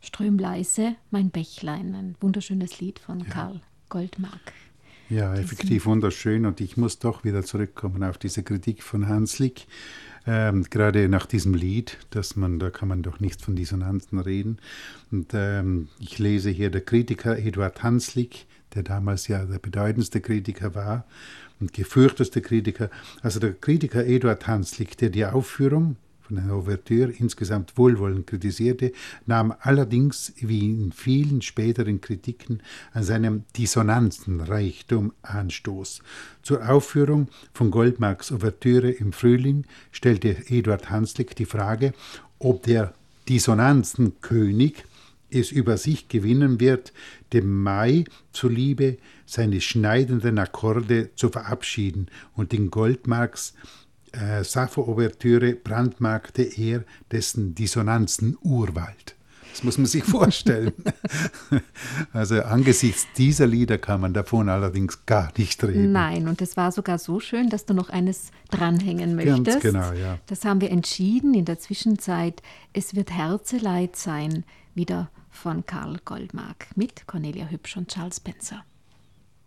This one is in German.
Ström leise, mein Bächlein, ein wunderschönes Lied von Karl Goldmark. Ja, effektiv wunderschön. Und ich muss doch wieder zurückkommen auf diese Kritik von Hanslick. Gerade nach diesem Lied, da kann man doch nicht von Dissonanzen reden. Und ich lese hier der Kritiker Eduard Hanslick, der damals ja der bedeutendste Kritiker war und gefürchteste Kritiker. Also der Kritiker Eduard Hanslick, der die Aufführung von der Ouvertüre insgesamt wohlwollend kritisierte, nahm allerdings, wie in vielen späteren Kritiken, an seinem Dissonanzenreichtum Anstoß. Zur Aufführung von Goldmarks Ouvertüre im Frühling stellte Eduard Hanslick die Frage, ob der Dissonanzenkönig es über sich gewinnen wird, dem Mai zuliebe seine schneidenden Akkorde zu verabschieden und in Goldmarks Sappho-Ouvertüre brandmarkte er dessen Dissonanzen-Urwald. Das muss man sich vorstellen. Also angesichts dieser Lieder kann man davon allerdings gar nicht reden. Nein, und es war sogar so schön, dass du noch eines dranhängen möchtest. Ganz genau, ja. Das haben wir entschieden in der Zwischenzeit. Es wird Herzeleid sein, wieder von Karl Goldmark mit Cornelia Hübsch und Charles Spencer.